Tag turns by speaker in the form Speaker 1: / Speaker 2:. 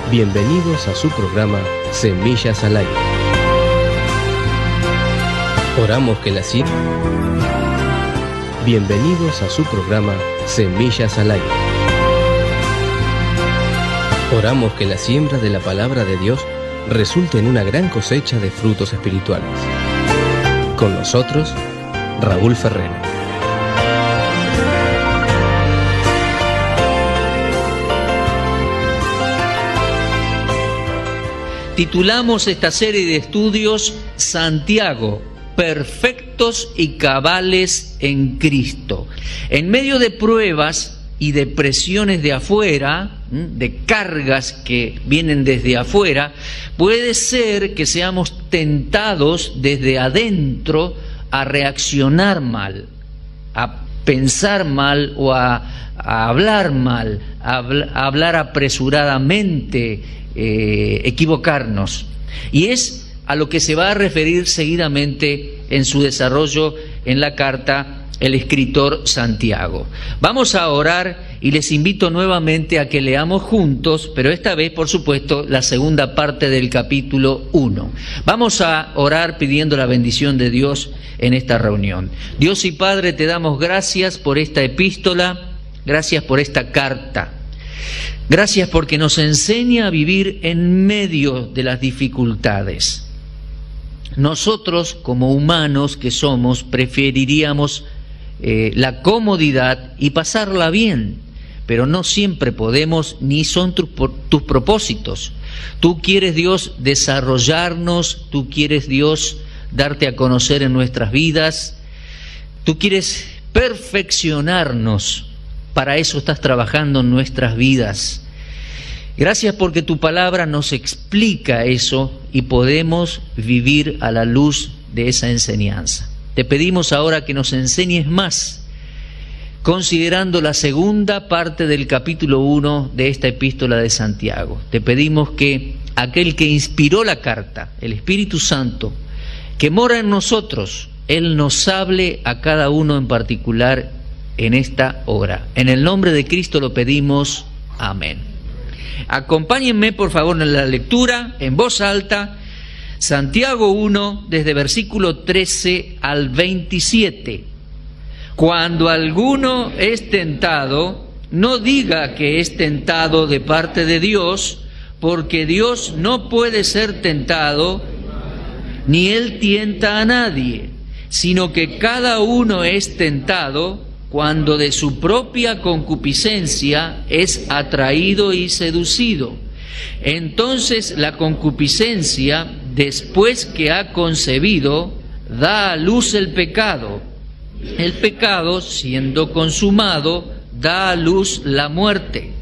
Speaker 1: Bienvenidos a su programa Semillas al Aire. Oramos que la siembra. Bienvenidos a su programa Semillas al Aire. Oramos que la siembra de la palabra de Dios resulte en una gran cosecha de frutos espirituales. Con nosotros, Raúl Ferrero.
Speaker 2: Titulamos esta serie de estudios Santiago, perfectos y cabales en Cristo. En medio de pruebas y de presiones de afuera, de cargas que vienen desde afuera, puede ser que seamos tentados desde adentro a reaccionar mal, a pensar mal o a hablar mal, a hablar apresuradamente, equivocarnos. Y es a lo que se va a referir seguidamente en su desarrollo en la carta el escritor Santiago. Vamos a orar y les invito nuevamente a que leamos juntos, pero esta vez, por supuesto, la segunda parte del capítulo 1. Vamos a orar pidiendo la bendición de Dios en esta reunión. Dios y Padre, te damos gracias por esta epístola, gracias por esta carta. Gracias porque nos enseña a vivir en medio de las dificultades. Nosotros, como humanos que somos, preferiríamos la comodidad y pasarla bien, pero no siempre podemos ni son tus propósitos. Tú quieres, Dios, desarrollarnos, tú quieres, Dios, darte a conocer en nuestras vidas, tú quieres perfeccionarnos. Para eso estás trabajando en nuestras vidas. Gracias porque tu palabra nos explica eso y podemos vivir a la luz de esa enseñanza. Te pedimos ahora que nos enseñes más, considerando la segunda parte del capítulo 1 de esta epístola de Santiago. Te pedimos que aquel que inspiró la carta, el Espíritu Santo, que mora en nosotros, Él nos hable a cada uno en particular en esta hora. En el nombre de Cristo lo pedimos. Amén. Acompáñenme por favor en la lectura en voz alta. Santiago 1, desde versículo 13 al 27. Cuando alguno es tentado, no diga que es tentado de parte de Dios, porque Dios no puede ser tentado, ni Él tienta a nadie, sino que cada uno es tentado cuando de su propia concupiscencia es atraído y seducido. Entonces la concupiscencia, después que ha concebido, da a luz el pecado. El pecado, siendo consumado, da a luz la muerte.